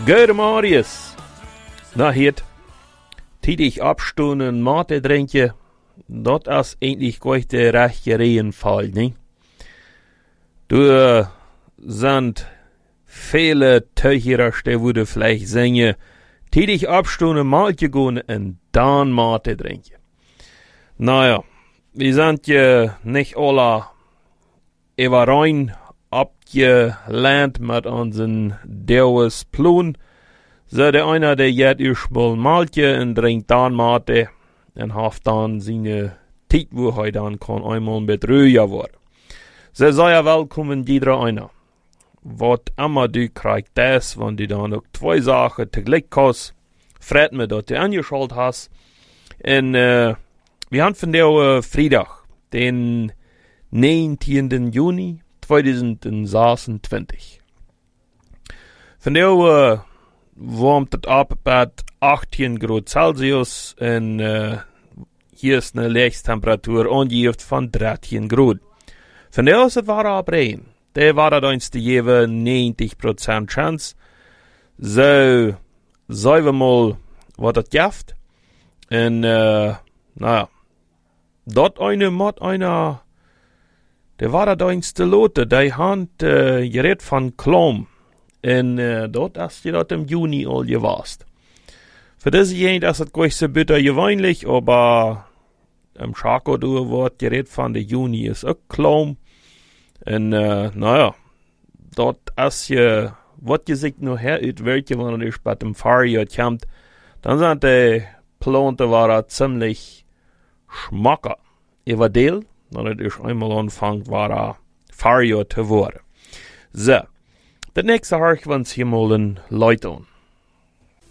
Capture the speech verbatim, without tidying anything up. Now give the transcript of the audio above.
Gute Marius. Na, hier. Tidig abstunden, Mate drinken. Dat is eigentlich gleich der rechte Regenfall, ne? Du sind viele Teucherer, die würde vielleicht singen, tidig abstunden, Maltje gehen und dann Mate trinken. Naja, wir sind ja nicht alle über rein abgelernt mit unseren Dauers Plun. So der einer, der jetzt erstmal Maltje und trinkt dann Mate und hat dann seine Zeit, wo er dann kann einmal mit Rüja werden. So sei ja willkommen, jeder einer. Was immer du kriegst, das, wenn du dann noch zwei Sachen tegelijk hast, freut mich, dass du angeschaut hast. Und äh, wir haben von der äh, Freitag, den neunzehnten Juni zweitausendzweiundzwanzig. Von der äh, warmt es ab bei achtzehn Grad Celsius und äh, hier ist eine Lichttemperatur angegeben von dreizehn Grad. Von der aus war er aber rein. Der war da eins die jewe neunzig Prozent Chance. So, sagen wir mal, was das gibt. Und, äh, naja, dort eine, mod einer, der war da eins die Lote, der hat, äh, gerät von Klom. Und, äh, dort hast du dort im Juni all gewasst. Für diese jene ist das gleich so bitter gewöhnlich, aber im Schako du wird gerät von der Juni ist auch Klom. Und, äh, naja, dort ist ja, was je sich noch her ut welche, wenn er bei dem Fahrjahr kommt, dann sind die Planten waren ziemlich schmacker. Über Deal, dann ist einmal anfangen, war er Fahrjahr zu werden. So, das nächste Harch, wenn es hier mal ein Leute an.